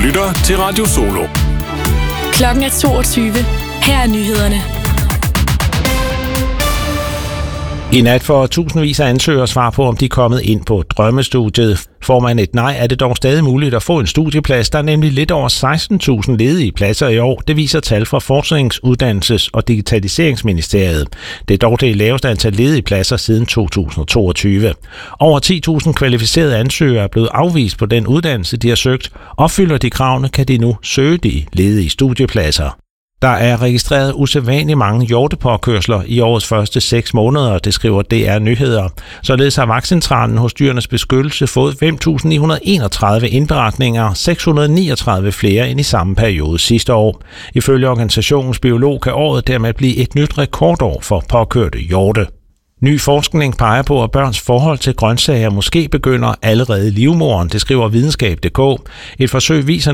lytter til Radio Solo. Klokken er 22. Her er nyhederne. I nat får tusindvis af ansøgere svar på, om de er kommet ind på drømmestudiet. Får man et nej, er det dog stadig muligt at få en studieplads. Der er nemlig lidt over 16.000 ledige pladser i år. Det viser tal fra Forsknings-, Uddannelses- og Digitaliseringsministeriet. Det er dog det laveste antal ledige pladser siden 2022. Over 10.000 kvalificerede ansøgere er blevet afvist på den uddannelse, de har søgt. Opfylder de kravene, kan de nu søge de ledige studiepladser. Der er registreret usædvanligt mange hjortepåkørsler i årets første 6 måneder, det skriver DR Nyheder. Således har Vagtcentralen hos Dyrenes Beskyttelse fået 5.931 indberetninger, 639 flere end i samme periode sidste år. Ifølge organisationens biolog kan året dermed blive et nyt rekordår for påkørte hjorte. Ny forskning peger på, at børns forhold til grøntsager måske begynder allerede i livmoderen, det skriver videnskab.dk. Et forsøg viser